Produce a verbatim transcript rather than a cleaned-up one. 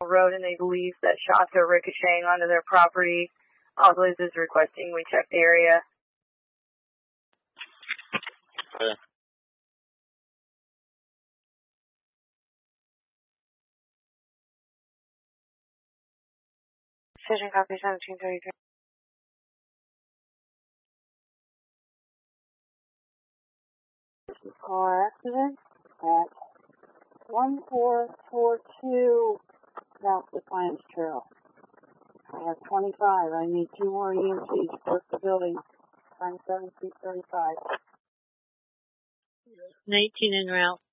road, and they believe that shots are ricocheting onto their property. All Liz is requesting we check the area. Okay. Decision copy seventeen thirty-three. Car accident at one four four two South Defiance Trail. I have twenty-five. I need two more E M Cs to work the building. Time seventeen thirty-five. nineteen en route.